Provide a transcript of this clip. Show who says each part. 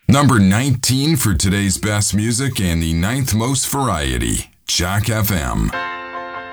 Speaker 1: Number 19 for today's best music and the ninth most variety, Jack FM.